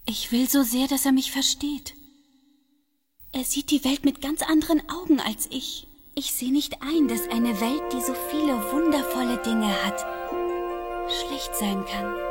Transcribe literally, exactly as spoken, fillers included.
Ich will so sehr, dass er mich versteht. Er sieht die Welt mit ganz anderen Augen als ich. Ich sehe nicht ein, dass eine Welt, die so viele wundervolle Dinge hat, schlecht sein kann.